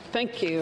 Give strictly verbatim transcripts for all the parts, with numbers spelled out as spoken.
Thank you.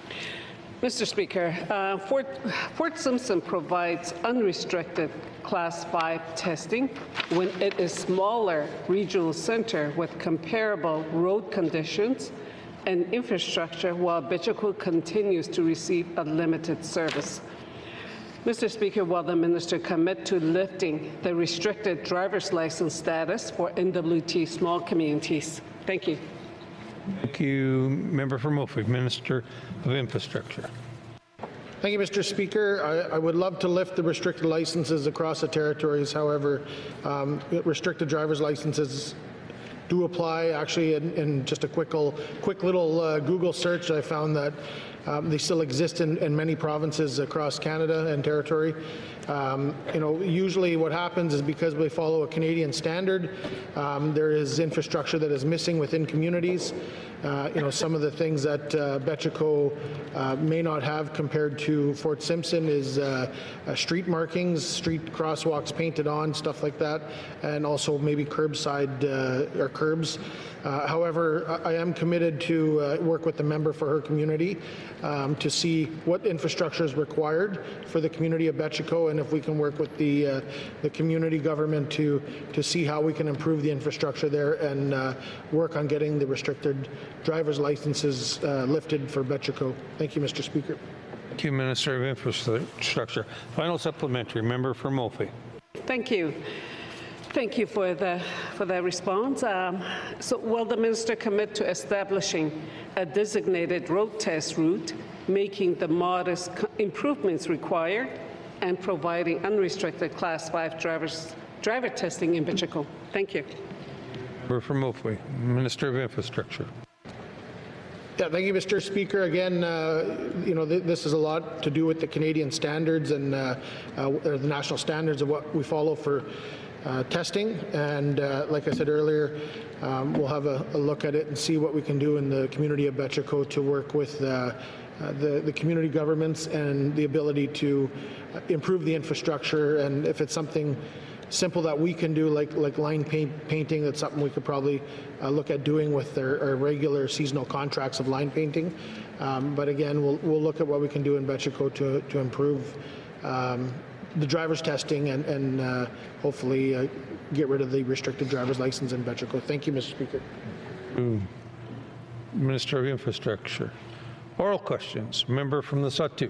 Mister Speaker, uh, Fort, Fort Simpson provides unrestricted Class five testing when it is smaller regional center with comparable road conditions and infrastructure, while Betcheko continues to receive a limited service. Mister Speaker, will the minister commit to lifting the restricted driver's license status for N W T small communities? Thank you. Thank you. Member for Moultrie, Minister of Infrastructure. Thank you, Mister Speaker. I, I would love to lift the restricted licenses across the territories. However, um, restricted driver's licenses do apply. Actually, in, in just a quick, quick little uh, Google search, I found that um, they still exist in, in many provinces across Canada and territory. Um, you know, usually what happens is because we follow a Canadian standard, um, there is infrastructure that is missing within communities. Uh, you know, some of the things that uh, Betcheko uh, may not have compared to Fort Simpson is uh, uh, street markings, street crosswalks painted on, stuff like that, and also maybe curbside uh, or curbs. Uh, however, I am committed to uh, work with the member for her community um, to see what infrastructure is required for the community of Betcheko, and if we can work with the uh, the community government to to see how we can improve the infrastructure there and uh, work on getting the restricted driver's licenses uh, lifted for Betcheko. Thank you, Mister Speaker. Thank you, Minister of Infrastructure. Final supplementary, member for Moultrie. Thank you. Thank you for the for that response. Um, so, will the minister commit to establishing a designated road test route, making the modest improvements required, and providing unrestricted Class five drivers driver testing in Betcheko? Thank you. Member for Moultrie, Minister of Infrastructure. Yeah, thank you, Mister Speaker. Again, uh, you know, th this is a lot to do with the Canadian standards and uh, uh, or the national standards of what we follow for uh, testing. And uh, like I said earlier, um, we'll have a, a look at it and see what we can do in the community of Betcheko to work with uh, uh, the, the community governments and the ability to improve the infrastructure. And if it's something simple that we can do, like like line paint, painting, that's something we could probably uh, look at doing with our, our regular seasonal contracts of line painting. Um, but again, we'll we'll look at what we can do in Betcheko to to improve um, the driver's testing and and uh, hopefully uh, get rid of the restricted driver's license in Betcheko. Thank you, Mister Speaker. Ooh. Minister of Infrastructure. Oral questions. Member from the Satu.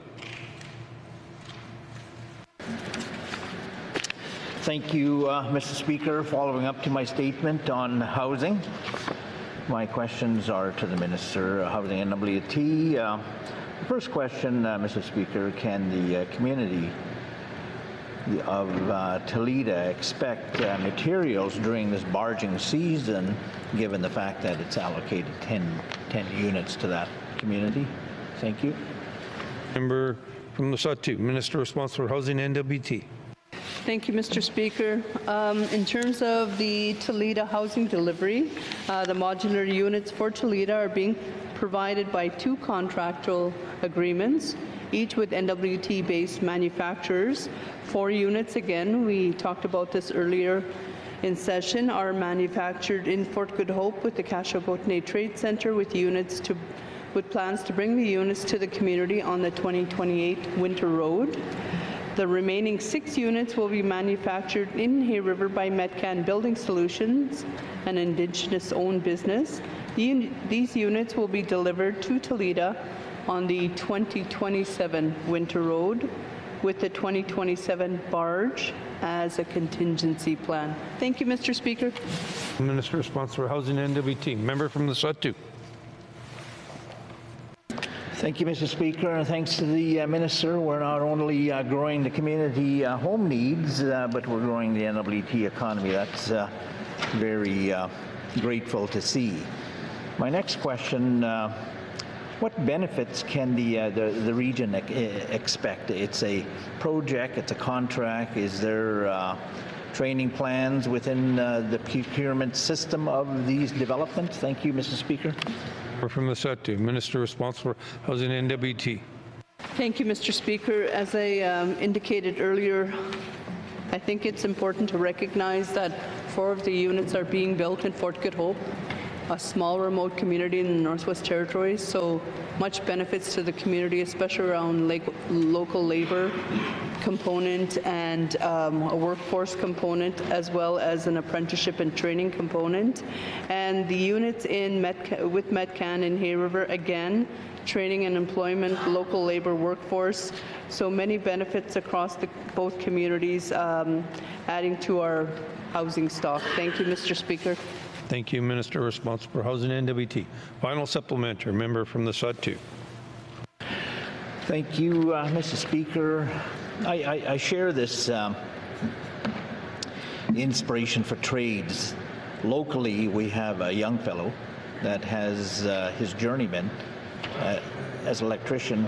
Thank you, uh, Mister Speaker. Following up to my statement on housing, my questions are to the Minister of Housing and N W T. Uh, the first question, uh, Mister Speaker, can the uh, community of uh, Toledo expect uh, materials during this barging season, given the fact that it's allocated ten, ten units to that community? Thank you. Member from the Satu, Minister responsible for Housing and N W T. Thank you, Mister Speaker. Um, in terms of the Toledo housing delivery, uh, the modular units for Toledo are being provided by two contractual agreements, each with N W T-based manufacturers. Four units, again, we talked about this earlier in session, are manufactured in Fort Good Hope with the Cashel-Gauthier Trade Centre, with units to with plans to bring the units to the community on the twenty twenty-eight Winter Road. The remaining six units will be manufactured in Hay River by Metcan Building Solutions, an Indigenous-owned business. The, these units will be delivered to Toledo on the twenty twenty-seven Winter Road, with the twenty twenty-seven barge as a contingency plan. Thank you, Mister Speaker. Minister responsible for Housing and N W T. Member from the Satu. Thank you, Mister Speaker, and thanks to the uh, Minister. We're not only uh, growing the community uh, home needs, uh, but we're growing the N W T economy. That's uh, very uh, grateful to see. My next question, uh, what benefits can the, uh, the, the region e expect? It's a project, it's a contract. Is there uh, training plans within uh, the procurement system of these developments? Thank you, Mister Speaker. From the Satu, Minister responsible for Housing and N W T. Thank you, Mister Speaker. As I um, indicated earlier, I think it's important to recognize that four of the units are being built in Fort Good Hope. a small remote community in the Northwest Territories, so much benefits to the community, especially around like, local labor component and um, a workforce component, as well as an apprenticeship and training component. And the units in Met with Metcan in Hay River, again, training and employment, local labor workforce, so many benefits across the, both communities, um, adding to our housing stock. Thank you, Mister Speaker. Thank you, Minister responsible for Housing and N W T. Final supplementary, member from the Sud-two. Thank you, uh, Mister Speaker. I, I, I share this um, inspiration for trades. Locally, we have a young fellow that has uh, his journeyman uh, as an electrician.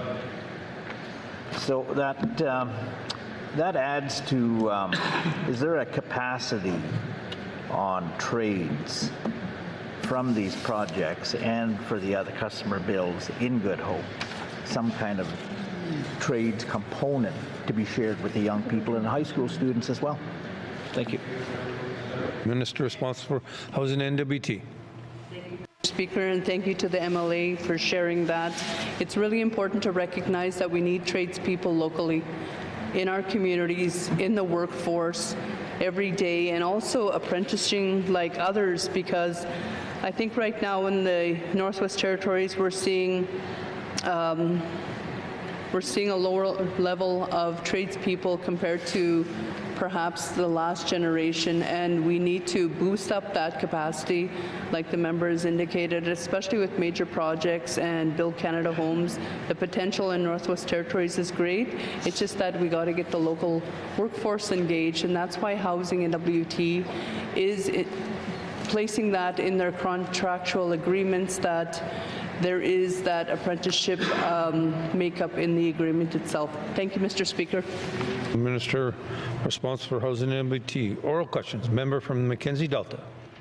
So that um, that adds to, um, is there a capacity on trades from these projects and for the other customer bills in Good Hope? Some kind of trades component to be shared with the young people and high school students as well. Thank you. Minister responsible for Housing and N W T. Speaker, and thank you to the M L A for sharing that. It's really important to recognize that we need tradespeople locally in our communities, in the workforce, every day, and also apprenticing like others, because I think right now in the Northwest Territories we're seeing um, we're seeing a lower level of tradespeople compared to perhaps the last generation, and we need to boost up that capacity like the members indicated, especially with major projects and Build Canada Homes. The potential in Northwest Territories is great. It's just that we got to get the local workforce engaged, and that's why Housing and W T is it, placing that in their contractual agreements, that there is that apprenticeship um, makeup in the agreement itself. Thank you, Mister Speaker. Minister responsible for Housing and N W T. Oral questions. Member from Mackenzie Delta.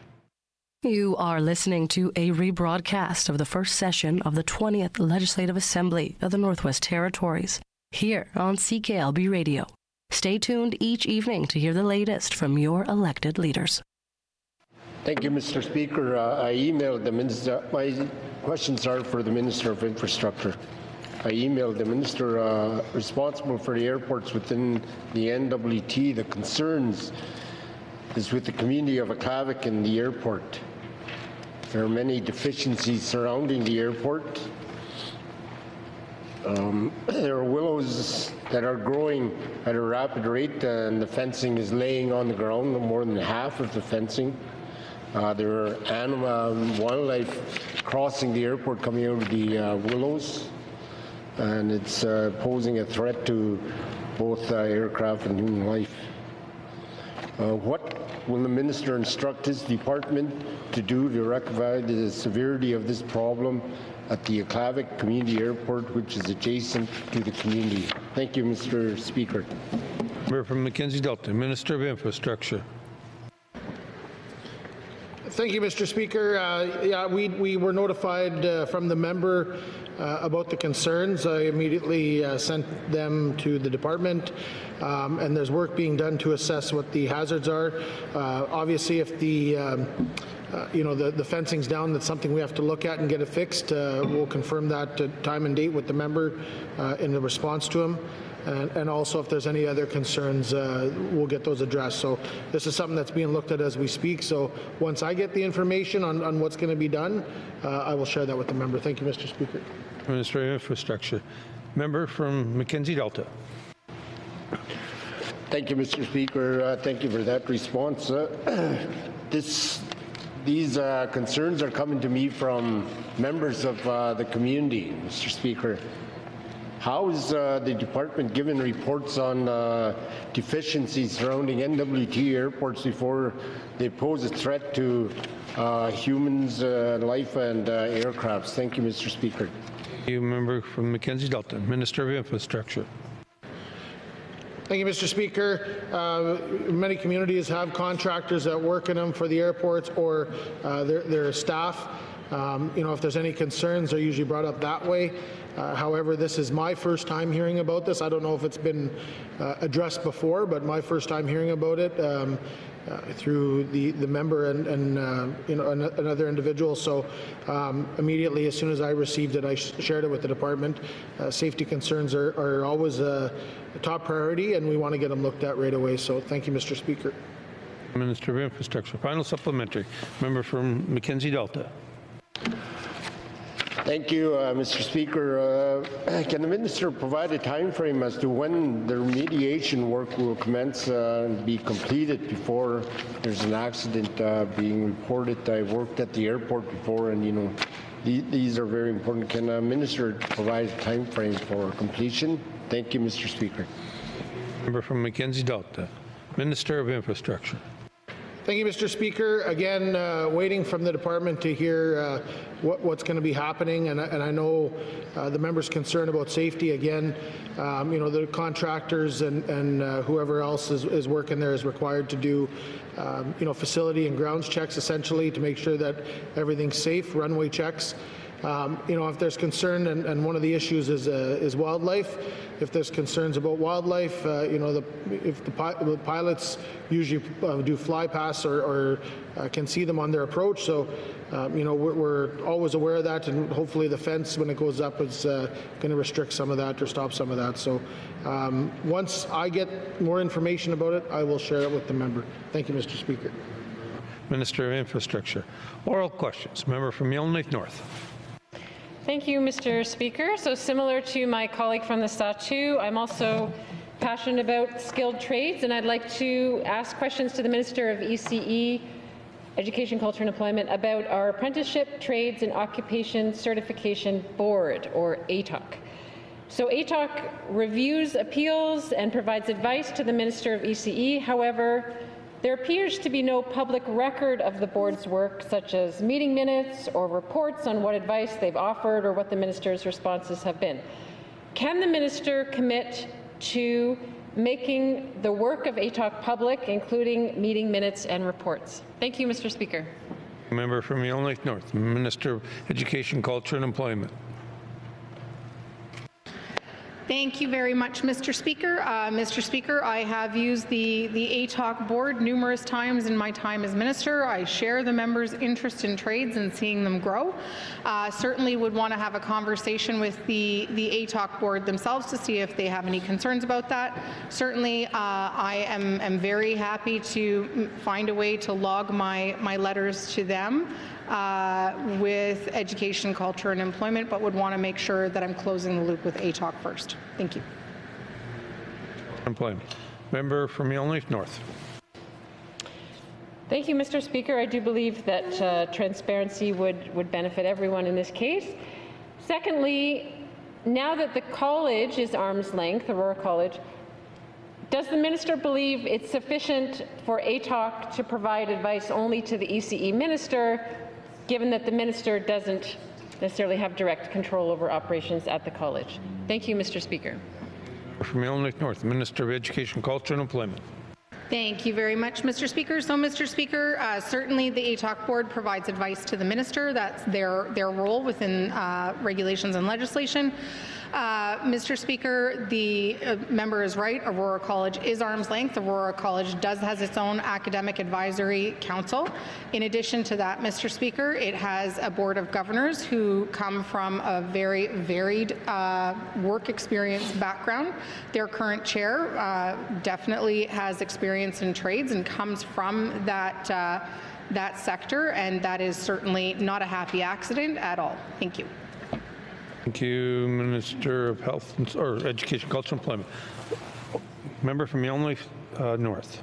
You are listening to a rebroadcast of the first session of the twentieth Legislative Assembly of the Northwest Territories, here on C K L B Radio. Stay tuned each evening to hear the latest from your elected leaders. Thank you, Mister Speaker. Uh, I emailed the Minister. My questions are for the Minister of Infrastructure. I emailed the Minister uh, responsible for the airports within the N W T. The concerns is with the community of Aklavik and the airport. There are many deficiencies surrounding the airport. Um, there are willows that are growing at a rapid rate, and the fencing is laying on the ground, more than half of the fencing. Uh, there are animal wildlife crossing the airport coming out of the uh, willows, and it's uh, posing a threat to both uh, aircraft and human life. Uh, what will the minister instruct his department to do to rectify the severity of this problem at the Aklavik Community Airport, which is adjacent to the community? Thank you, Mister Speaker. Member from Mackenzie Delta, Minister of Infrastructure. Thank you, Mister Speaker. Uh, yeah, we, we were notified uh, from the member uh, about the concerns. I immediately uh, sent them to the department, um, and there's work being done to assess what the hazards are. Uh, obviously, if the um, uh, you know the, the fencing's down, that's something we have to look at and get it fixed. Uh, we'll confirm that uh, time and date with the member uh, in the response to him. And, and also, if there's any other concerns, uh, we'll get those addressed. So this is something that's being looked at as we speak. So once I get the information on, on what's going to be done, uh, I will share that with the member. Thank you, Mister Speaker. Minister of Infrastructure. Member from Mackenzie Delta. Thank you, Mister Speaker. Uh, thank you for that response. Uh, this, these uh, concerns are coming to me from members of uh, the community, Mister Speaker. How is uh, the department given reports on uh, deficiencies surrounding N W T airports before they pose a threat to uh, humans' uh, life and uh, aircrafts? Thank you, Mister Speaker. Thank you, member from Mackenzie Delta, Minister of Infrastructure. Thank you, Mister Speaker. Uh, many communities have contractors that work in them for the airports or uh, their, their staff. Um, you know, if there's any concerns, they're usually brought up that way. Uh, however, this is my first time hearing about this. I don't know if it's been uh, addressed before, but my first time hearing about it. Um, uh, through the, the member and, and uh, you know, an, another individual. So um, immediately, as soon as I received it, I sh shared it with the department. Uh, safety concerns are, are always a, a top priority, and we want to get them looked at right away. So thank you, Mister Speaker. Minister of Infrastructure. Final supplementary. Member from Mackenzie Delta. Thank you, uh, Mister Speaker. Uh, can the minister provide a time frame as to when the remediation work will commence uh, and be completed before there's an accident uh, being reported? I worked at the airport before, and you know, th these are very important. Can a minister provide a time frame for completion? Thank you, Mister Speaker. Member from Mackenzie Delta. Minister of Infrastructure. Thank you, Mister Speaker. Again, uh, waiting from the department to hear uh, what, what's going to be happening, and, and I know uh, the member's concerned about safety. Again, um, you know, the contractors and, and uh, whoever else is, is working there is required to do, um, you know, facility and grounds checks essentially to make sure that everything's safe, runway checks. Um, you know, if there's concern, and, and one of the issues is uh, is wildlife. If there's concerns about wildlife, uh, you know, the, if the, pi the pilots usually uh, do fly pass or, or uh, can see them on their approach. So, um, you know, we're, we're always aware of that, and hopefully the fence, when it goes up, is uh, going to restrict some of that or stop some of that. So, um, once I get more information about it, I will share it with the member. Thank you, Mister Speaker. Minister of Infrastructure. Oral questions. Member from Yellowknife North. Thank you, Mister Speaker. So similar to my colleague from the Sahtu, I'm also passionate about skilled trades, and I'd like to ask questions to the Minister of E C E, Education, Culture and Employment, about our Apprenticeship, Trades and Occupation Certification Board, or A T O C. So A T O C reviews appeals and provides advice to the Minister of E C E. However, there appears to be no public record of the board's work, such as meeting minutes or reports on what advice they've offered or what the minister's responses have been. Can the minister commit to making the work of A T O C public, including meeting minutes and reports? Thank you, Mister Speaker. Member from Yellowknife North, Minister of Education, Culture and Employment. Thank you very much, Mister Speaker. Uh, Mister Speaker, I have used the, the A T O C board numerous times in my time as minister. I share the members' interest in trades and seeing them grow. Uh, certainly would want to have a conversation with the, the A T O C board themselves to see if they have any concerns about that. Certainly, uh, I am, am very happy to find a way to log my, my letters to them Uh, with education, culture, and employment, but would want to make sure that I'm closing the loop with A T O C first. Thank you. Employment. Member from Yellowknife North. Thank you, Mister Speaker. I do believe that uh, transparency would, would benefit everyone in this case. Secondly, now that the college is arm's length, Aurora College, does the minister believe it's sufficient for A T O C to provide advice only to the E C E minister, given that the minister doesn't necessarily have direct control over operations at the college? Thank you, Mister Speaker. From Yellowknife North, Minister of Education, Culture and Employment. Thank you very much, Mister Speaker. So, Mister Speaker, uh, certainly the A T O C board provides advice to the minister. That's their, their role within uh, regulations and legislation. Uh, Mister Speaker, the uh, member is right. Aurora College is arm's length. Aurora College does has its own academic advisory council. In addition to that, Mister Speaker, it has a board of governors who come from a very varied uh, work experience background. Their current chair uh, definitely has experience in trades and comes from that uh, that sector, and that is certainly not a happy accident at all. Thank you. Thank you, Minister of Health and, or Education, Culture and Employment. Member from Yellowknife uh, North.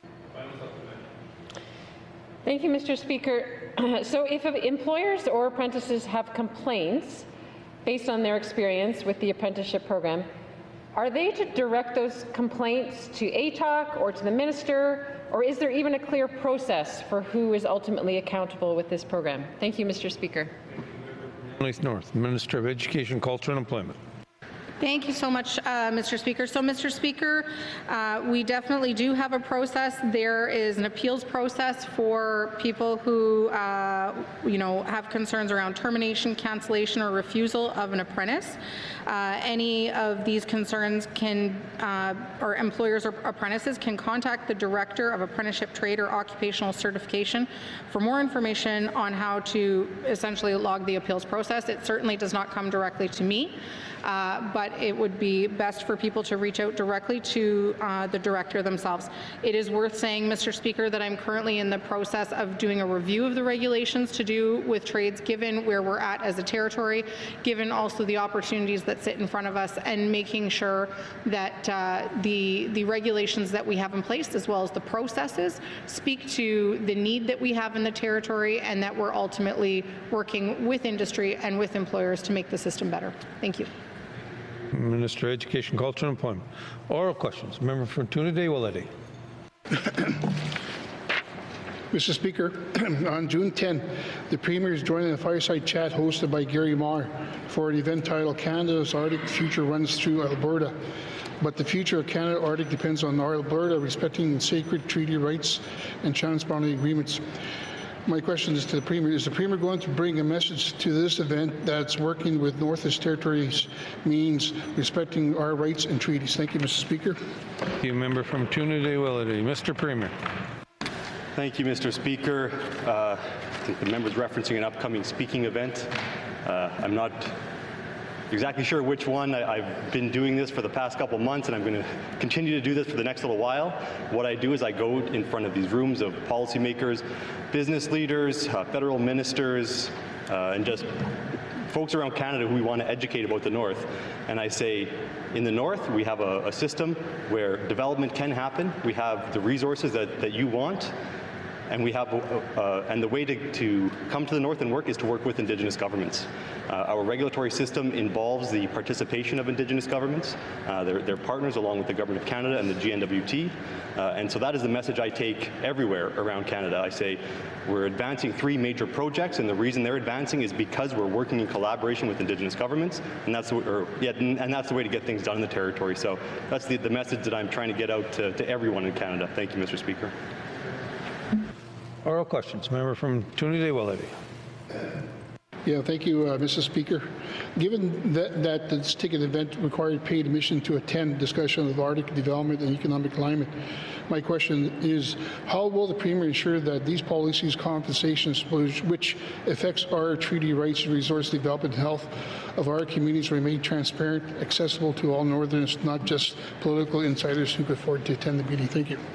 Thank you, Mister Speaker. So if employers or apprentices have complaints based on their experience with the apprenticeship program, are they to direct those complaints to A T O C or to the minister, or is there even a clear process for who is ultimately accountable with this program? Thank you, Mister Speaker. North, Minister of Education, Culture and Employment. Thank you so much, uh, Mister Speaker. So, Mister Speaker, uh, we definitely do have a process. There is an appeals process for people who, uh, you know, have concerns around termination, cancellation, or refusal of an apprentice. Uh, any of these concerns can, uh, or employers or apprentices can contact the Director of Apprenticeship Trade or Occupational Certification for more information on how to essentially log the appeals process. It certainly does not come directly to me. Uh, but it would be best for people to reach out directly to uh, the director themselves. It is worth saying, Mister Speaker, that I'm currently in the process of doing a review of the regulations to do with trades, given where we're at as a territory, given also the opportunities that sit in front of us, and making sure that uh, the, the regulations that we have in place, as well as the processes, speak to the need that we have in the territory, and that we're ultimately working with industry and with employers to make the system better. Thank you. Minister of Education, Culture and Employment. Oral questions. Member for Tuna Day, Willety. Mister Speaker, on June tenth, the Premier is joining a fireside chat hosted by Gary Marr for an event titled Canada's Arctic Future Runs Through Alberta. But the future of Canada Arctic depends on Alberta respecting sacred treaty rights and transboundary agreements. My question is to the Premier. Is the Premier going to bring a message to this event that's working with Northwest Territories means respecting our rights and treaties? Thank you, Mister Speaker. Thank you, member from Tuna Day, Willety. Mister Premier. Thank you, Mister Speaker. Uh, I think the member's referencing an upcoming speaking event. Uh, I'm not exactly sure which one. I, I've been doing this for the past couple months, and I'm going to continue to do this for the next little while. What I do is I go in front of these rooms of policymakers, business leaders, uh, federal ministers, uh, and just folks around Canada who we want to educate about the North. And I say, in the North, we have a, a system where development can happen. We have the resources that, that you want. And we have, uh, and the way to, to come to the North and work is to work with Indigenous governments. Uh, our regulatory system involves the participation of Indigenous governments. Uh, they're, they're partners along with the Government of Canada and the G N W T. Uh, and so that is the message I take everywhere around Canada. I say, we're advancing three major projects, and the reason they're advancing is because we're working in collaboration with Indigenous governments, and that's the, or, yeah, and that's the way to get things done in the territory. So that's the, the message that I'm trying to get out to, to everyone in Canada. Thank you, Mister Speaker. Oral questions. Member from Tuna Day, Willety. Yeah, thank you, uh, Mister Speaker. Given that, that this ticket event required paid admission to attend discussion of Arctic development and economic climate, my question is, how will the Premier ensure that these policies, compensations, which affects our treaty rights and resource development and health of our communities, remain transparent, accessible to all Northerners, not just political insiders who could afford to attend the meeting? Thank you.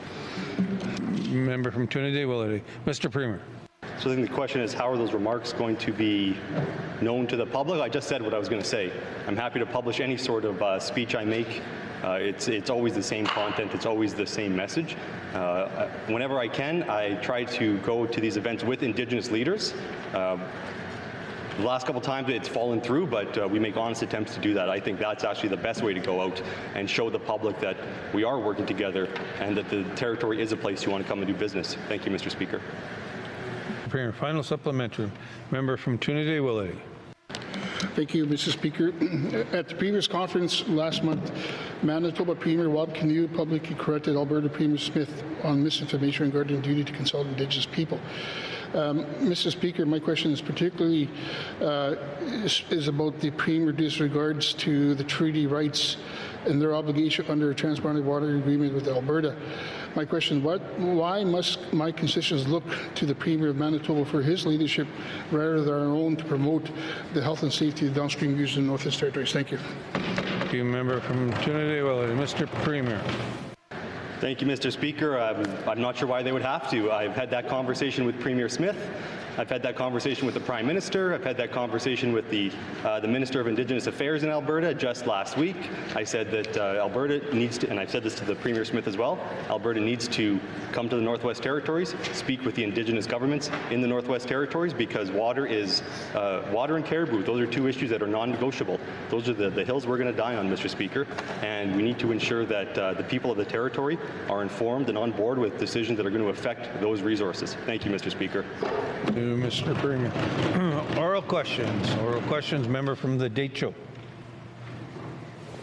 Member from Tuna Day, Willety. Mister Premier. So I think the question is, how are those remarks going to be known to the public? I just said what I was going to say. I'm happy to publish any sort of uh, speech I make. Uh, it's, it's always the same content. It's always the same message. Uh, whenever I can, I try to go to these events with Indigenous leaders. Uh, The last couple times it's fallen through, but uh, we make honest attempts to do that. I think that's actually the best way to go out and show the public that we are working together and that the territory is a place you want to come and do business. Thank you, Mister Speaker. Premier, final supplementary. Member from Tuna Day, Willety. Thank you, Mister Speaker. At the previous conference last month, Manitoba Premier Rob Canoe publicly corrected Alberta Premier Smith on misinformation regarding duty to consult Indigenous people. Um, Mister Speaker, my question is particularly uh, is, is about the Premier disregards to the treaty rights and their obligation under a transboundary water agreement with Alberta. My question, what, why must my constituents look to the Premier of Manitoba for his leadership rather than our own to promote the health and safety of downstream users in Northwest Territories? Thank you. Thank you, member from Tuna Day, Willety. Mister Premier. Thank you, Mister Speaker. I'm, I'm not sure why they would have to. I've had that conversation with Premier Smith. I've had that conversation with the Prime Minister. I've had that conversation with the, uh, the Minister of Indigenous Affairs in Alberta just last week. I said that uh, Alberta needs to, and I've said this to the Premier Smith as well, Alberta needs to come to the Northwest Territories, speak with the Indigenous governments in the Northwest Territories, because water is, uh, water and caribou, those are two issues that are non-negotiable. Those are the, the hills we're going to die on, Mister Speaker, and we need to ensure that uh, the people of the territory are informed and on board with decisions that are going to affect those resources. Thank you, Mister Speaker. To Mister Premier. Oral questions. Oral questions. Member from the Deitcho.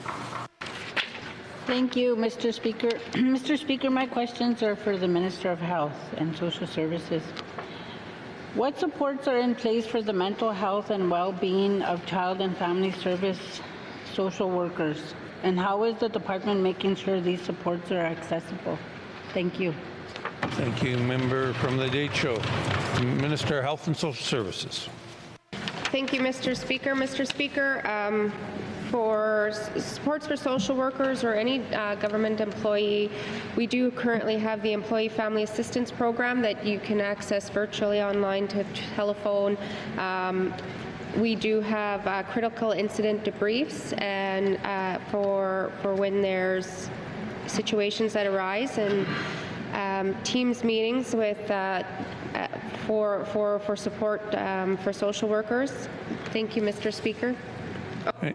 Thank you, Mister Speaker. Mister Speaker, my questions are for the Minister of Health and Social Services. What supports are in place for the mental health and well-being of child and family service social workers? And how is the department making sure these supports are accessible? Thank you. Thank you. Member from the Date Show, Minister of Health and Social Services. Thank you, Mister Speaker. Mister Speaker, um, for s- supports for social workers or any uh, government employee, we do currently have the Employee Family Assistance Program that you can access virtually online to telephone. Um, we do have uh, critical incident debriefs and uh, for for when there's situations that arise, and um, Teams meetings with uh, uh, for for for support um, for social workers. Thank you, Mister Speaker. Okay.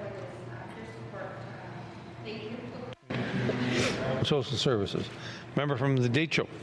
Social Services. Member from the Date Show.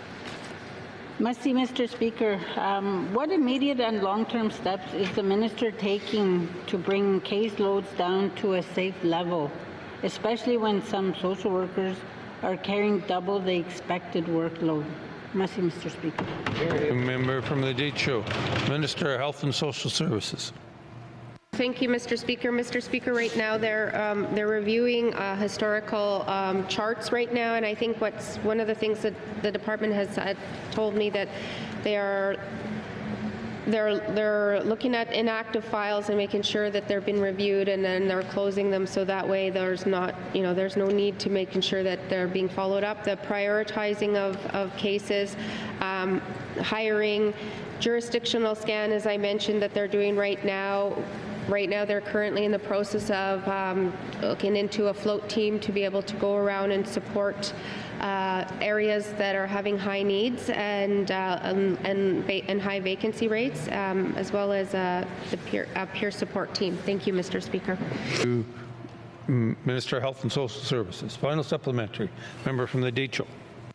Merci, Mister Speaker. Um, what immediate and long-term steps is the minister taking to bring caseloads down to a safe level, especially when some social workers are carrying double the expected workload? Merci, Mister Speaker. Member from the Date Show, Minister of Health and Social Services. Thank you, Mister Speaker. Mister Speaker, right now they're um, they're reviewing uh, historical um, charts right now, and I think what's one of the things that the department has uh, told me that they are they're they're looking at inactive files and making sure that they've been reviewed, and then they're closing them so that way there's not you know there's no need to making sure that they're being followed up. The prioritizing of of cases, um, hiring, jurisdictional scan, as I mentioned, that they're doing right now. Right now, they're currently in the process of um, looking into a float team to be able to go around and support uh, areas that are having high needs and uh, and, and, and high vacancy rates, um, as well as uh, the peer, uh, peer support team. Thank you, Mister Speaker. To Minister of Health and Social Services. Final supplementary. Member from the Date Show.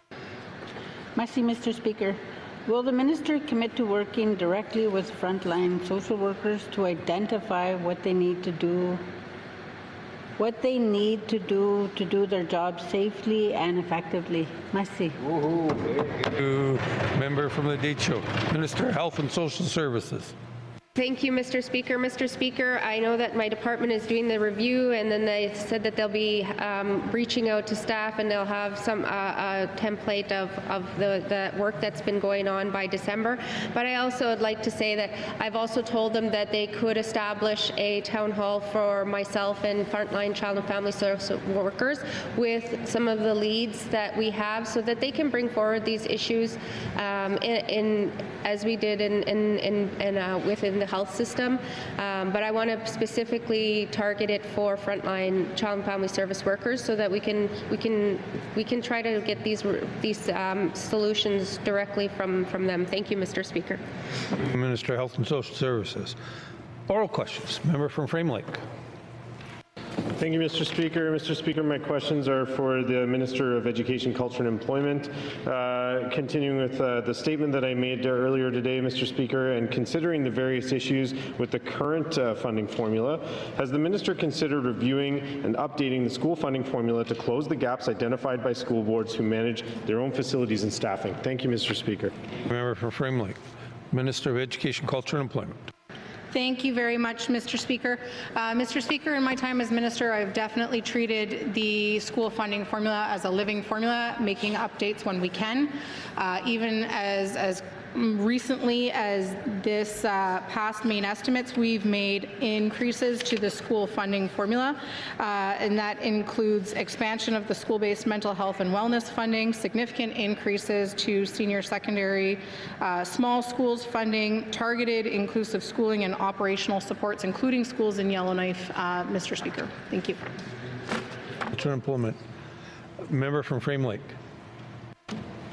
Merci, Mister Speaker. Will the minister commit to working directly with frontline social workers to identify what they need to do, what they need to do to do their job safely and effectively? Merci. To Member from the Date Show, Minister of Health and Social Services. Thank you, Mister Speaker. Mister Speaker, I know that my department is doing the review, and then they said that they'll be um, reaching out to staff, and they'll have some uh, a template of, of the, the work that's been going on by December. But I also would like to say that I've also told them that they could establish a town hall for myself and frontline child and family social workers with some of the leads that we have, so that they can bring forward these issues um, in, in as we did in, in, in, in uh, within the health system, um, but I want to specifically target it for frontline child and family service workers, so that we can we can we can try to get these these um, solutions directly from from them. Thank you, Mister Speaker. Minister of Health and Social Services. Oral questions. Member from Frame Lake. Thank you, Mister Speaker. Mister Speaker, my questions are for the Minister of Education, Culture and Employment. Uh, continuing with uh, the statement that I made earlier today, Mister Speaker, and considering the various issues with the current uh, funding formula, has the Minister considered reviewing and updating the school funding formula to close the gaps identified by school boards who manage their own facilities and staffing? Thank you, Mister Speaker. Member from Frame Lake. Minister of Education, Culture and Employment. Thank you very much, Mister Speaker. Uh, Mister Speaker, in my time as minister, I've definitely treated the school funding formula as a living formula, making updates when we can. Uh, even as, as recently as this uh, past main estimates, we've made increases to the school funding formula, uh, and that includes expansion of the school-based mental health and wellness funding, significant increases to senior secondary uh, small schools funding, targeted inclusive schooling and operational supports, including schools in Yellowknife, uh, Mister Speaker. Thank you. Culture and Employment. Member from Frame Lake.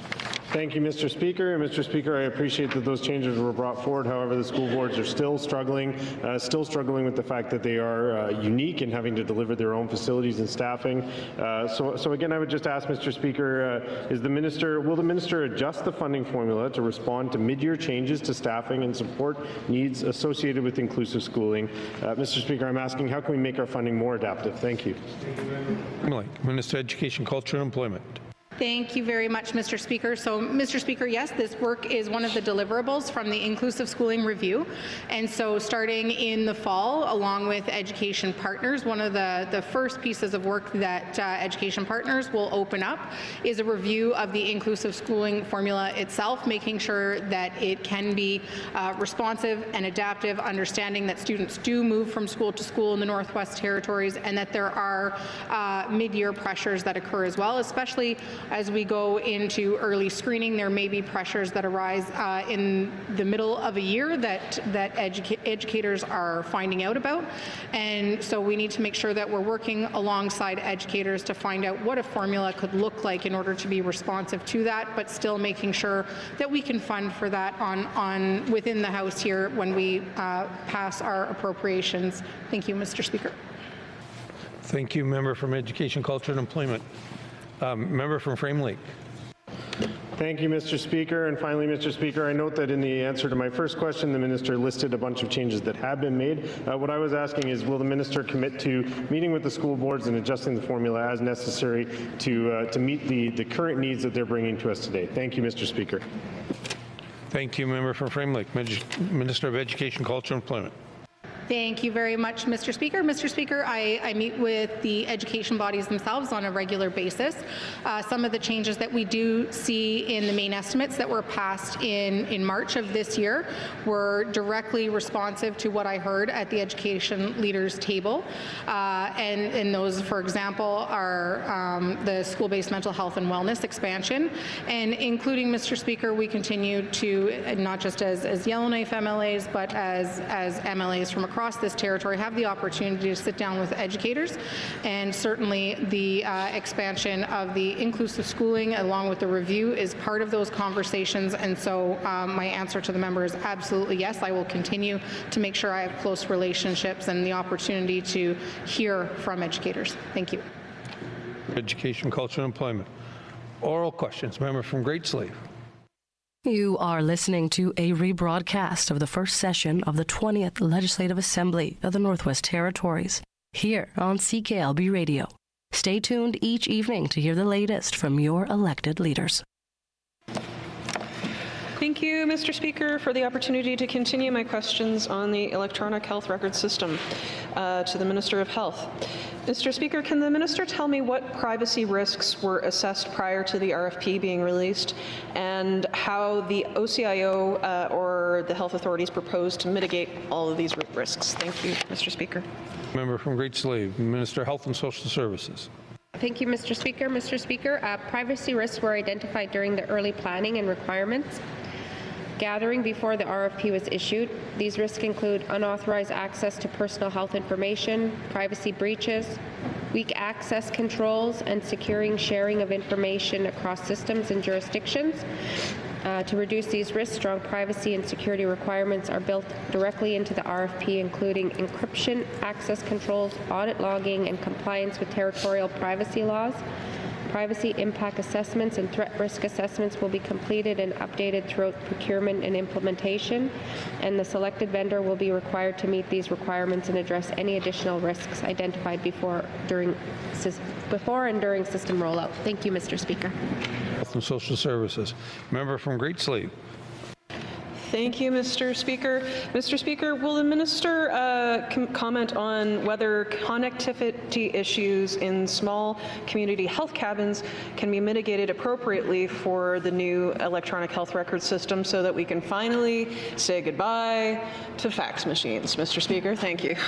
Thank you, Mister Speaker. And Mister Speaker, I appreciate that those changes were brought forward. However, the school boards are still struggling, uh, still struggling with the fact that they are uh, unique in having to deliver their own facilities and staffing. Uh, so, so again, I would just ask, Mister Speaker, uh, is the minister, will the minister adjust the funding formula to respond to mid-year changes to staffing and support needs associated with inclusive schooling? Uh, Mister Speaker, I'm asking, how can we make our funding more adaptive? Thank you. Minister of Education, Culture and Employment. Thank you very much, Mister Speaker. So, Mister Speaker, yes, this work is one of the deliverables from the Inclusive Schooling Review. And so starting in the fall, along with Education Partners, one of the, the first pieces of work that uh, Education Partners will open up is a review of the inclusive schooling formula itself, making sure that it can be uh, responsive and adaptive, understanding that students do move from school to school in the Northwest Territories, and that there are uh, mid-year pressures that occur as well, especially as we go into early screening. There may be pressures that arise uh, in the middle of a year that, that educa educators are finding out about. And so we need to make sure that we're working alongside educators to find out what a formula could look like in order to be responsive to that, but still making sure that we can fund for that on, on within the House here when we uh, pass our appropriations. Thank you, Mister Speaker. Thank you, member from Education, Culture and Employment. Um, member from Frame Lake. Thank you, Mister Speaker. And finally, Mister Speaker, I note that in the answer to my first question, the minister listed a bunch of changes that have been made. Uh, what I was asking is, will the minister commit to meeting with the school boards and adjusting the formula as necessary to, uh, to meet the, the current needs that they're bringing to us today? Thank you, Mister Speaker. Thank you, member from Frame Lake. Minister of Education, Culture and Employment. Thank you very much, Mister Speaker. Mister Speaker, I, I meet with the education bodies themselves on a regular basis. Uh, some of the changes that we do see in the main estimates that were passed in, in March of this year were directly responsive to what I heard at the education leaders table. Uh, and, and those, for example, are um, the school-based mental health and wellness expansion. And including, Mister Speaker, we continue to, not just as, as Yellowknife M L As, but as, as M L As from across across this territory have the opportunity to sit down with educators, and certainly the uh, expansion of the inclusive schooling along with the review is part of those conversations. And so um, my answer to the member is absolutely yes. I will continue to make sure I have close relationships and the opportunity to hear from educators. Thank you. Education, Culture and Employment. Oral questions. Member from Great Slave. You are listening to a rebroadcast of the first session of the twentieth Legislative Assembly of the Northwest Territories, here on C K L B Radio. Stay tuned each evening to hear the latest from your elected leaders. Thank you, Mister Speaker, for the opportunity to continue my questions on the electronic health record system uh, to the Minister of Health. Mister Speaker, can the minister tell me what privacy risks were assessed prior to the R F P being released, and how the O C I O uh, or the health authorities propose to mitigate all of these risks? Thank you, Mister Speaker. Member from Great Slave, Minister of Health and Social Services. Thank you, Mister Speaker. Mister Speaker, uh, privacy risks were identified during the early planning and requirements gathering before the R F P was issued. These risks include unauthorized access to personal health information, privacy breaches, weak access controls, and securing sharing of information across systems and jurisdictions. Uh, to reduce these risks, strong privacy and security requirements are built directly into the R F P, including encryption, access controls, audit logging, and compliance with territorial privacy laws. Privacy impact assessments and threat risk assessments will be completed and updated throughout procurement and implementation, and the selected vendor will be required to meet these requirements and address any additional risks identified before, during, before and during system rollout. Thank you, Mister Speaker. Health and Social Services. Member from Great Slave. Thank you, Mister Speaker. Mister Speaker, will the minister uh, com comment on whether connectivity issues in small community health cabins can be mitigated appropriately for the new electronic health record system so that we can finally say goodbye to fax machines? Mister Speaker, thank you.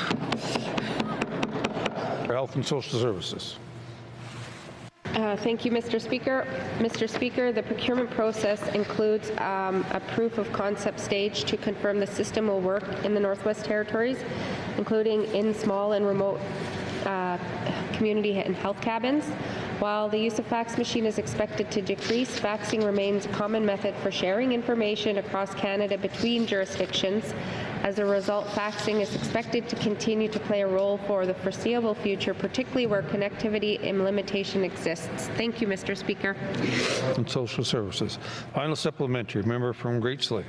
Health and Social Services. Uh, thank you, Mister Speaker. Mister Speaker, the procurement process includes um, a proof of concept stage to confirm the system will work in the Northwest Territories, including in small and remote uh, community and health cabins. While the use of fax machine is expected to decrease, faxing remains a common method for sharing information across Canada between jurisdictions. As a result, faxing is expected to continue to play a role for the foreseeable future, particularly where connectivity and limitation exists. Thank you, Mister Speaker. And Social Services. Final supplementary, member from Great Slave.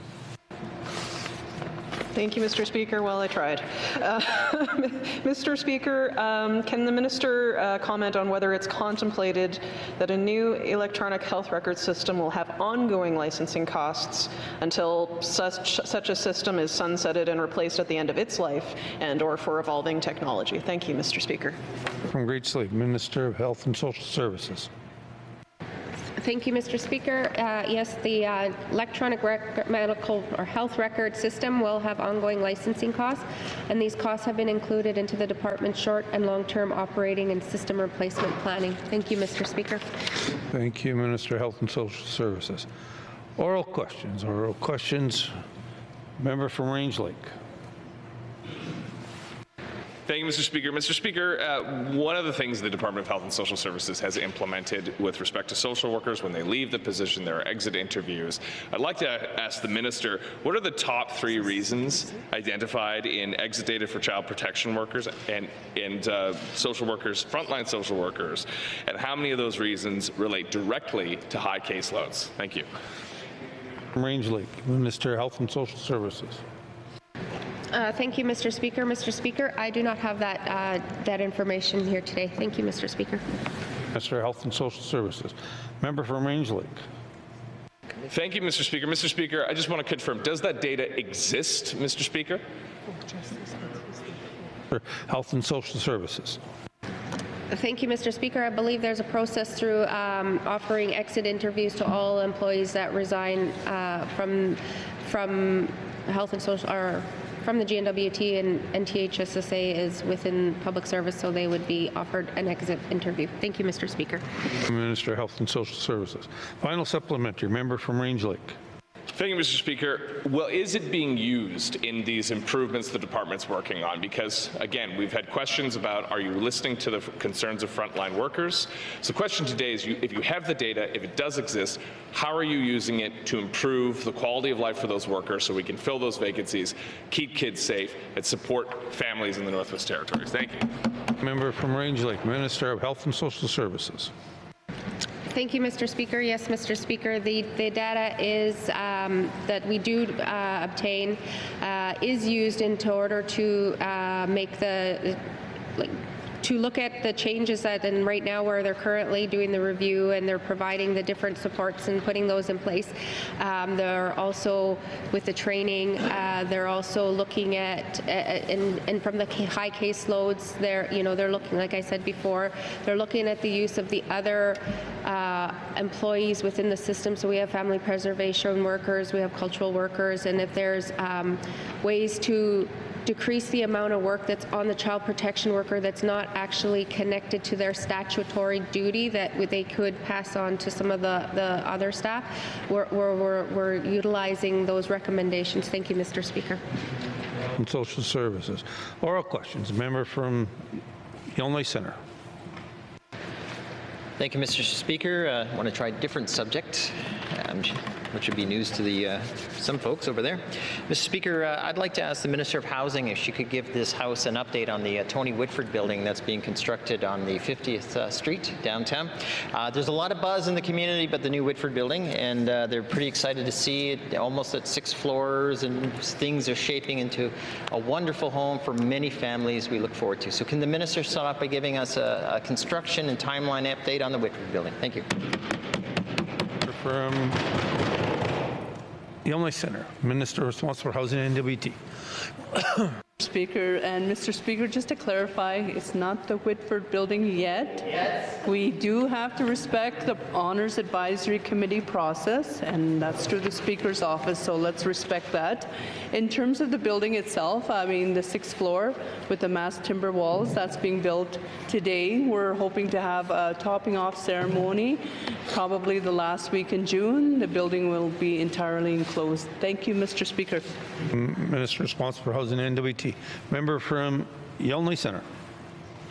Thank you, Mister Speaker. Well, I tried. Uh, Mister Speaker, um, can the minister uh, comment on whether it's contemplated that a new electronic health record system will have ongoing licensing costs until such, such a system is sunsetted and replaced at the end of its life, and or for evolving technology? Thank you, Mister Speaker. From Great Slave, Minister of Health and Social Services. Thank you, Mister Speaker. Uh, yes, the uh, electronic rec medical or health record system will have ongoing licensing costs, and these costs have been included into the department's short and long-term operating and system replacement planning. Thank you, Mister Speaker. Thank you, Minister of Health and Social Services. Oral questions. Oral questions. Member from Range Lake. Thank you, Mister Speaker. Mister Speaker, uh, one of the things the Department of Health and Social Services has implemented with respect to social workers when they leave the position, there are exit interviews. I'd like to ask the minister, what are the top three reasons identified in exit data for child protection workers and, and uh, social workers, frontline social workers, and how many of those reasons relate directly to high caseloads? Thank you. From Range Lake, Minister of Health and Social Services. Uh, thank you, Mister Speaker. Mister Speaker, I do not have that uh, that information here today. Thank you, Mister Speaker. Minister of Health and Social Services. Member from Range Lake. Thank you, Mister Speaker. Mister Speaker, I just want to confirm, does that data exist, Mister Speaker? For Health and Social Services. Thank you, Mister Speaker. I believe there's a process through um, offering exit interviews to all employees that resign uh, from from Health and Social or from the G N W T, and N T H S S A is within public service, so they would be offered an exit interview. Thank you, Mister Speaker. Minister of Health and Social Services. Final supplementary, member from Range Lake. Thank you, Mister Speaker. Well, is it being used in these improvements the department's working on? Because, again, we've had questions about, are you listening to the concerns of frontline workers? So the question today is, you, if you have the data, if it does exist, how are you using it to improve the quality of life for those workers so we can fill those vacancies, keep kids safe, and support families in the Northwest Territories? Thank you. Member from Range Lake, Minister of Health and Social Services. Thank you, Mister Speaker. Yes, Mister Speaker, the, the data is um, that we do uh, obtain uh, is used in order to uh, make the like, to look at the changes that, and right now where they're currently doing the review and they're providing the different supports and putting those in place. Um, they're also, with the training, uh, they're also looking at, uh, and, and from the high case loads, they're, you know, they're looking, like I said before, they're looking at the use of the other uh, employees within the system. So we have family preservation workers, we have cultural workers, and if there's um, ways to decrease the amount of work that's on the child protection worker that's not actually connected to their statutory duty that they could pass on to some of the, the other staff. We're, we're, we're utilizing those recommendations. Thank you, Mister Speaker. And Social Services. Oral questions. Member from Yonge Centre. Thank you, Mister Speaker. Uh, I want to try a different subject, um, which would be news to the uh, some folks over there. Mister Speaker, uh, I'd like to ask the Minister of Housing if she could give this House an update on the uh, Tony Whitford building that's being constructed on the fiftieth uh, Street downtown. Uh, there's a lot of buzz in the community about the new Whitford building, and uh, they're pretty excited to see it almost at six floors, and things are shaping into a wonderful home for many families we look forward to. So can the Minister start off by giving us a, a construction and timeline update on the Whitford building? Thank you. From Yonge Centre, Minister responsible for Housing and N W T. Speaker, and Mister Speaker, just to clarify, it's not the Whitford building yet. Yes. We do have to respect the Honors Advisory Committee process, and that's through the Speaker's office, so let's respect that. In terms of the building itself, I mean, the sixth floor with the mass timber walls, that's being built today. We're hoping to have a topping off ceremony, probably the last week in June. The building will be entirely enclosed. Thank you, Mister Speaker. Minister responsible for Housing and N W T. Member from Yonge Centre.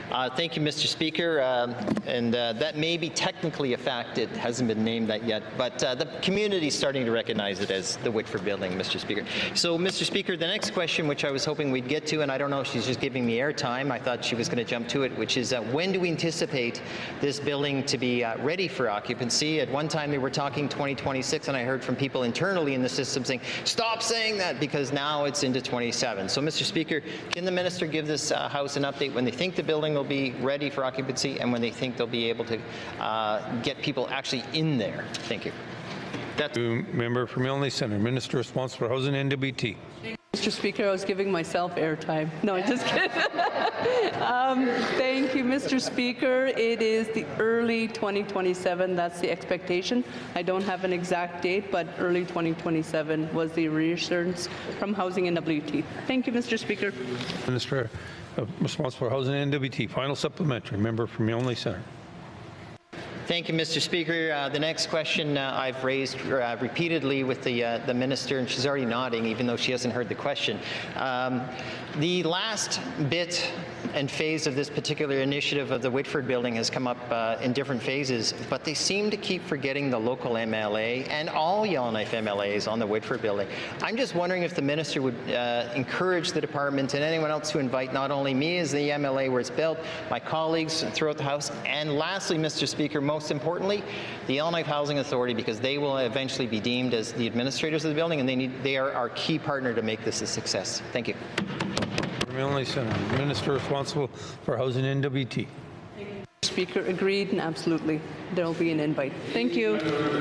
Uh, thank you, Mister Speaker. Um, and uh, that may be technically a fact. It hasn't been named that yet. But uh, the community is starting to recognize it as the Whitford Building, Mister Speaker. So, Mister Speaker, the next question, which I was hoping we'd get to, and I don't know if she's just giving me airtime, I thought she was going to jump to it, which is uh, when do we anticipate this building to be uh, ready for occupancy? At one time, they were talking twenty twenty-six, and I heard from people internally in the system saying, stop saying that, because now it's into twenty-seven. So, Mister Speaker, can the minister give this uh, House an update when they think the building will be ready for occupancy and when they think they'll be able to uh, get people actually in there? Thank you. That's member from Milne Centre, Minister responsible for Housing and N W T. Mister Speaker, I was giving myself airtime. No, I'm just kidding. um, thank you, Mister Speaker. It is the early twenty twenty-seven. That's the expectation. I don't have an exact date, but early twenty twenty-seven was the reassurance from Housing and N W T. Thank you, Mister Speaker. Minister uh, responsible for Housing and N W T. Final supplementary, member from Milne Centre. Thank you, Mister Speaker. Uh, the next question uh, I've raised uh, repeatedly with the uh, the minister, and she's already nodding, even though she hasn't heard the question. Um, the last bit and phase of this particular initiative of the Whitford Building has come up uh, in different phases, but they seem to keep forgetting the local M L A and all Yellowknife M L As on the Whitford Building. I'm just wondering if the minister would uh, encourage the department and anyone else to invite not only me as the M L A where it's built, my colleagues throughout the House, and lastly, Mister Speaker, most importantly, the Yellowknife Housing Authority, because they will eventually be deemed as the administrators of the building, and they need they are our key partner to make this a success. Thank you. Milne Centre, Minister responsible for Housing and N W T. Speaker, agreed, and absolutely, there will be an invite. Thank you.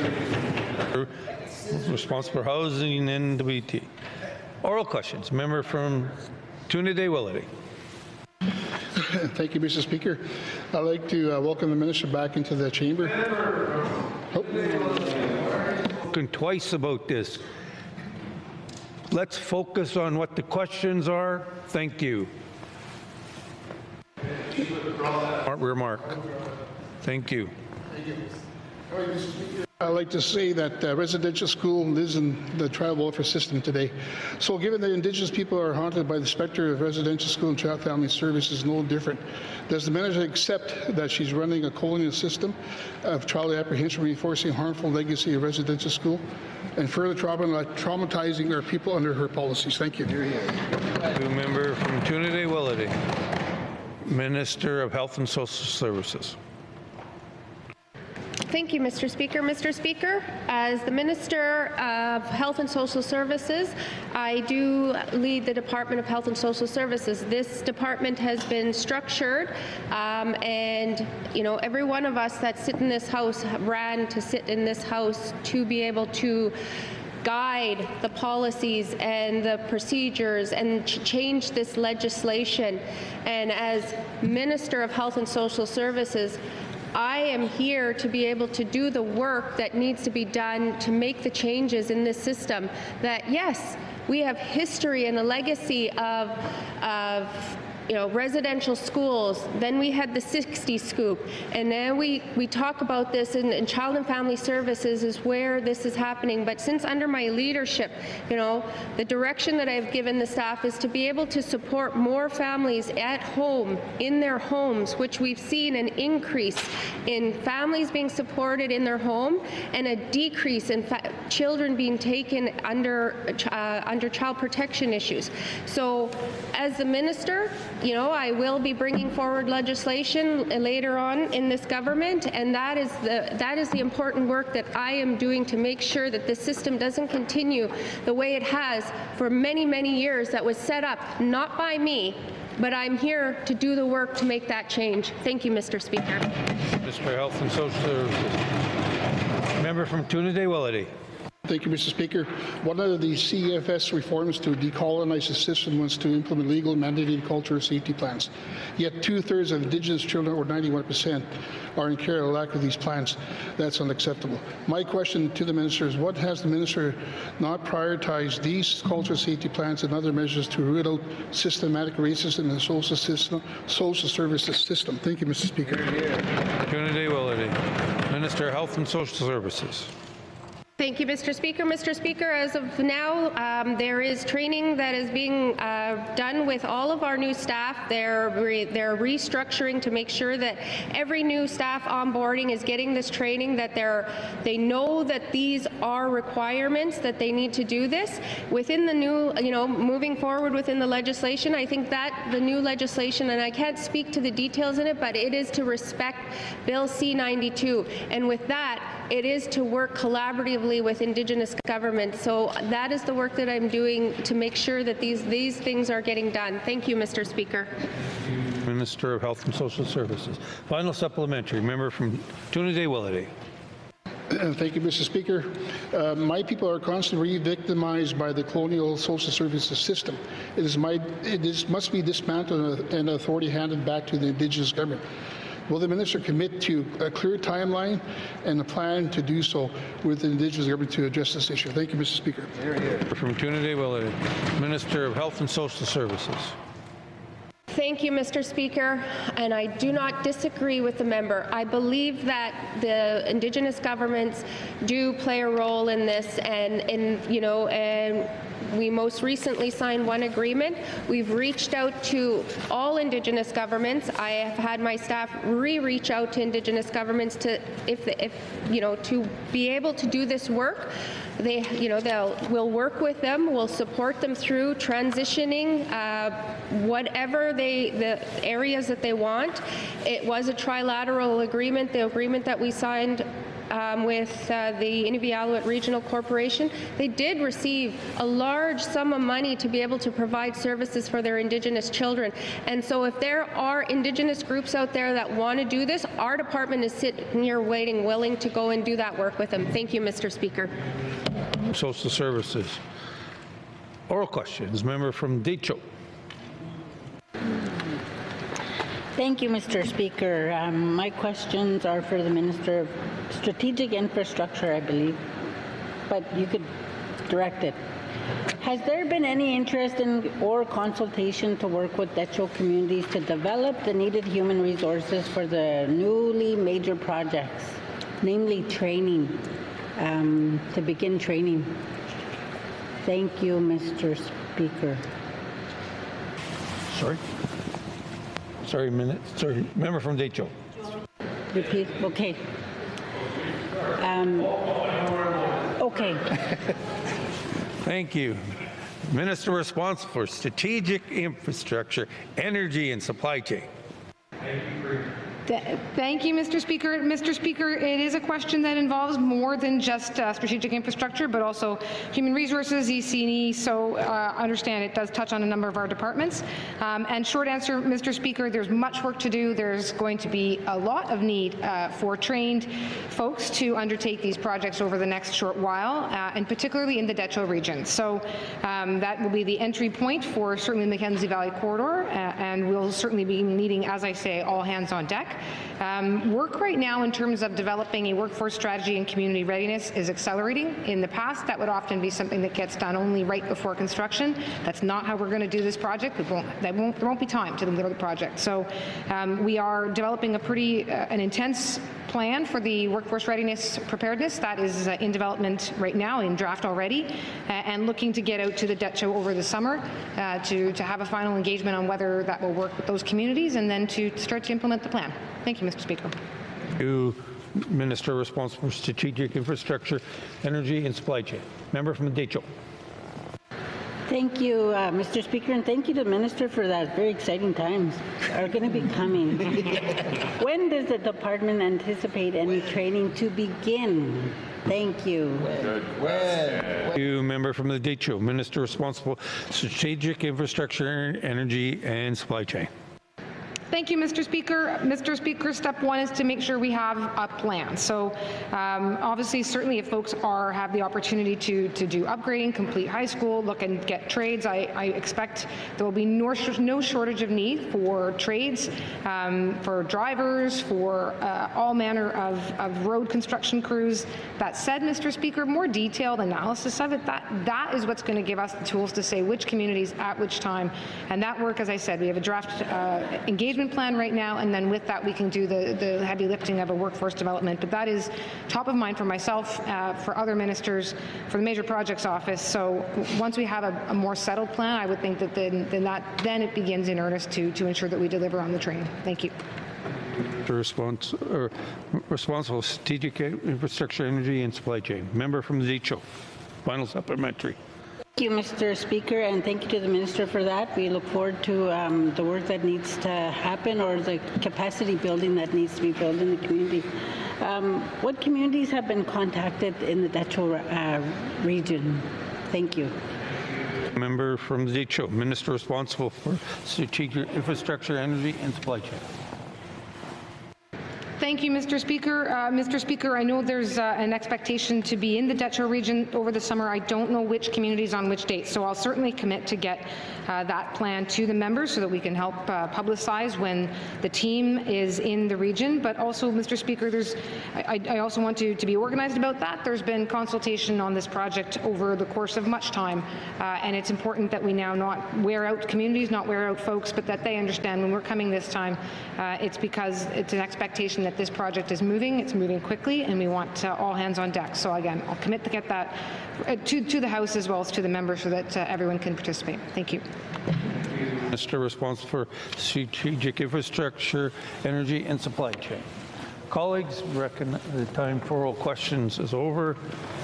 Responsible for Housing and N W T. Oral questions. Member from Trinidad Willity. Thank you, Mister Speaker. I'd like to uh, welcome the minister back into the chamber. Oh. Talking twice about this. Let's focus on what the questions are. Thank you. Remark. Thank you. I'd like to say that uh, residential school lives in the child welfare system today. So given that Indigenous people are haunted by the specter of residential school and child family services, no different, does the minister accept that she's running a colonial system of child apprehension, reinforcing harmful legacy of residential school, and further trauma traumatizing our people under her policies? Thank you. The member from Trinidad Willity, Minister of Health and Social Services. Thank you, Mister Speaker. Mister Speaker, as the Minister of Health and Social Services, I do lead the Department of Health and Social Services. This department has been structured, um, and you know, every one of us that sit in this House ran to sit in this House to be able to guide the policies and the procedures and ch change this legislation. And as Minister of Health and Social Services, I am here to be able to do the work that needs to be done to make the changes in this system. That, yes, we have history and a legacy of, of you know, residential schools. Then we had the sixty scoop, and then we we talk about this in, in child and family services is where this is happening. But since under my leadership, you know, the direction that I've given the staff is to be able to support more families at home in their homes, which we've seen an increase in families being supported in their home and a decrease in children being taken under uh, under child protection issues. So, as the minister, you know, I will be bringing forward legislation later on in this government, and that is the that is the important work that I am doing to make sure that the system doesn't continue the way it has for many, many years that was set up not by me, but I'm here to do the work to make that change. Thank you, Mister Speaker. Mister Health and Social Services. Member from Trinidad Willity. Thank you, Mister Speaker. One of the C F S reforms to decolonize the system was to implement legal mandated cultural safety plans. Yet two-thirds of Indigenous children, or ninety-one percent, are in care of lack of these plans. That's unacceptable. My question to the minister is, what has the minister not prioritized these cultural safety plans and other measures to root out systematic racism in the social system, social services system? Thank you, Mister Speaker. Trinidad Willity, Minister of Health and Social Services. Thank you, Mister Speaker. Mister Speaker, as of now, um, there is training that is being uh, done with all of our new staff. They're re they're restructuring to make sure that every new staff onboarding is getting this training, that they're they know that these are requirements, that they need to do this within the new, you know, moving forward within the legislation. I think that the new legislation, and I can't speak to the details in it, but it is to respect Bill C ninety-two, and with that, it is to work collaboratively with Indigenous governments. So that is the work that I'm doing to make sure that these these things are getting done. Thank you, Mister Speaker. Minister of Health and Social Services. Final supplementary. Member from Trinidad-Willity. Thank you, Mister Speaker. Uh, my people are constantly re-victimized by the colonial social services system. It is my it is must be dismantled and authority handed back to the Indigenous government. Will the minister commit to a clear timeline and a plan to do so with the Indigenous government to address this issue? Thank you, Mister Speaker. From Trinidad-Willity, Minister of Health and Social Services. Thank you, Mister Speaker, and I do not disagree with the member. I believe that the Indigenous governments do play a role in this, and, and you know, and we most recently signed one agreement. We've reached out to all Indigenous governments. I have had my staff re-reach out to Indigenous governments to, if, if you know, to be able to do this work. They, you know, they'll we'll work with them. We'll support them through transitioning, uh, whatever they, the areas that they want. It was a trilateral agreement. The agreement that we signed Um, with uh, the Inuvialuit Regional Corporation, they did receive a large sum of money to be able to provide services for their Indigenous children. And so if there are Indigenous groups out there that want to do this, our department is sitting here waiting, willing to go and do that work with them. Thank you, Mister Speaker. Social Services. Oral questions. Member from Decho. Thank you, Mister Speaker. Um, my questions are for the Minister of Strategic Infrastructure, I believe, but you could direct it. Has there been any interest in or consultation to work with Decho communities to develop the needed human resources for the newly major projects, namely training, um, to begin training? Thank you, Mister Speaker. Sorry. Sorry, minute. Sorry, member from Decho. Repeat. Okay. Um, okay. Thank you. Minister responsible for strategic infrastructure, energy, and supply chain. Thank you, Mister Speaker. Mister Speaker, it is a question that involves more than just uh, strategic infrastructure, but also human resources, E C and E, so uh, understand it does touch on a number of our departments. Um, and short answer, Mister Speaker, there's much work to do. There's going to be a lot of need uh, for trained folks to undertake these projects over the next short while, uh, and particularly in the Decho region. So um, that will be the entry point for certainly the Mackenzie Valley Corridor, uh, and we'll certainly be needing, as I say, all hands on deck. Um, work right now in terms of developing a workforce strategy and community readiness is accelerating. In the past, that would often be something that gets done only right before construction. That's not how we're going to do this project. It won't, that won't, there won't be time to deliver the project. So um, we are developing a pretty uh, an intense plan for the workforce readiness preparedness that is uh, in development right now, in draft already, uh, and looking to get out to the Decho over the summer uh, to, to have a final engagement on whether that will work with those communities, and then to start to implement the plan. Thank you, Mister Speaker. Thank you, Minister responsible for strategic infrastructure, energy, and supply chain. Member from Decho. Thank you, uh, Mister Speaker, and thank you to the Minister for that. Very exciting times are going to be coming. When does the department anticipate any training to begin? Thank you. Thank you, member from the Decho. Minister responsible for strategic infrastructure, energy, and supply chain. Thank you, Mister Speaker. Mister Speaker, step one is to make sure we have a plan. So um, obviously, certainly if folks are have the opportunity to, to do upgrading, complete high school, look and get trades, I, I expect there will be no, no shortage of need for trades, um, for drivers, for uh, all manner of, of road construction crews. That said, Mister Speaker, more detailed analysis of it, that, that is what's going to give us the tools to say which communities at which time. And that work, as I said, we have a draft uh, engagement engagement plan right now, and then with that we can do the, the heavy lifting of a workforce development. But that is top of mind for myself, uh, for other ministers, for the Major Projects Office. So once we have a, a more settled plan, I would think that then, then, that, then it begins in earnest to, to ensure that we deliver on the train. Thank you. The response, or responsible strategic infrastructure, energy, and supply chain. Member from the Decho. Final supplementary. Thank you, Mister Speaker, and thank you to the Minister for that. We look forward to um, the work that needs to happen, or the capacity building that needs to be built in the community. Um, what communities have been contacted in the Decho uh, region? Thank you. Member from the Decho, Minister responsible for strategic infrastructure, energy, and supply chain. Thank you, Mister Speaker. Uh, Mister Speaker, I know there's uh, an expectation to be in the Decho region over the summer. I don't know which communities on which dates, so I'll certainly commit to get uh, that plan to the members so that we can help uh, publicize when the team is in the region. But also, Mister Speaker, there's, I, I also want to, to be organized about that. There's been consultation on this project over the course of much time, uh, and it's important that we now not wear out communities, not wear out folks, but that they understand when we're coming this time, uh, it's because it's an expectation that this project is moving, it's moving quickly, and we want uh, all hands on deck. So again, I'll commit to get that uh, to, to the House as well as to the members so that uh, everyone can participate. Thank you. Minister responsible for strategic infrastructure, energy, and supply chain. Colleagues, reckon the time for oral questions is over.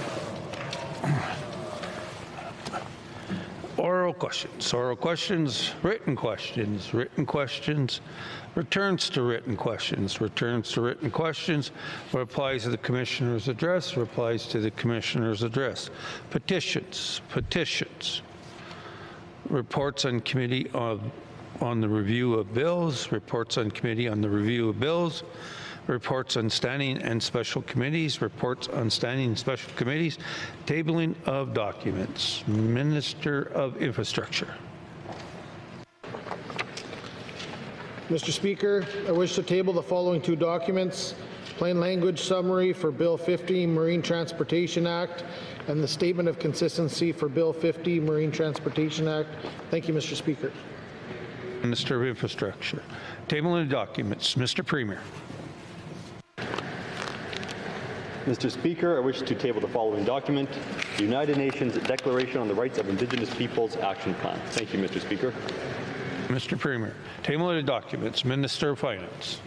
Oral questions, oral questions, written questions, written questions, returns to written questions, returns to written questions, replies to the Commissioner's address, replies to the Commissioner's address, petitions, petitions, reports on committee on, on the review of bills, reports on committee on the review of bills, reports on standing and special committees, reports on standing and special committees, tabling of documents. Minister of Infrastructure. Mister Speaker, I wish to table the following two documents: plain language summary for Bill fifty, Marine Transportation Act, and the Statement of Consistency for Bill fifty, Marine Transportation Act. Thank you, Mister Speaker. Minister of Infrastructure. Tabling of documents. Mister Premier. Mister Speaker, I wish to table the following document, the United Nations Declaration on the Rights of Indigenous Peoples Action Plan. Thank you, Mister Speaker. Mister Premier. Table of documents. Minister of Finance.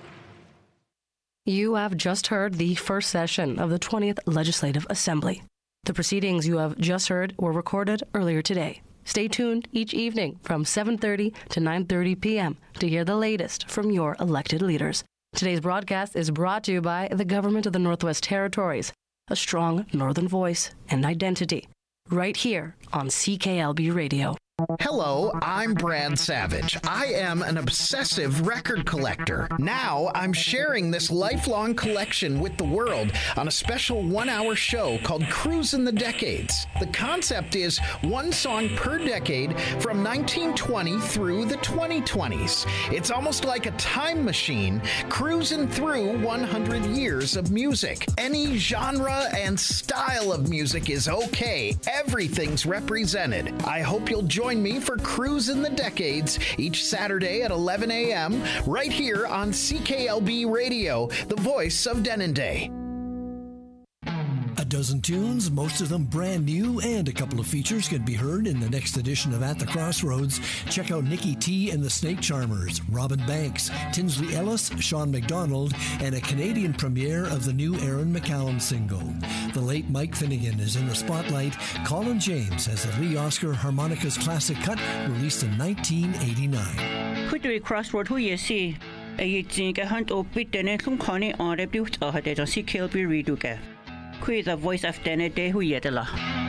You have just heard the first session of the twentieth Legislative Assembly. The proceedings you have just heard were recorded earlier today. Stay tuned each evening from seven thirty to nine thirty p m to hear the latest from your elected leaders. Today's broadcast is brought to you by the Government of the Northwest Territories, a strong northern voice and identity, right here on C K L B Radio. Hello, I'm Brad Savage. I am an obsessive record collector. Now I'm sharing this lifelong collection with the world on a special one-hour show called Cruisin' the Decades. The concept is one song per decade from nineteen twenty through the twenty twenties. It's almost like a time machine cruising through one hundred years of music. Any genre and style of music is okay. Everything's represented. I hope you'll join me for Cruisin' the Decades each Saturday at eleven a m right here on C K L B Radio, the voice of Denendeh. A dozen tunes, most of them brand new, and a couple of features can be heard in the next edition of At the Crossroads. Check out Nikki T and the Snake Charmers, Robin Banks, Tinsley Ellis, Sean McDonald, and a Canadian premiere of the new Aaron McCallum single. The late Mike Finnegan is in the spotlight. Colin James has the Lee Oscar Harmonicas Classic Cut, released in nineteen eighty-nine. Kudui Crossroad hu yesi, a yitzin ke hunt o bit dene tum khani on rebuilt a hade C K L B redo ke. Who is the voice of Denendeh hu yedela.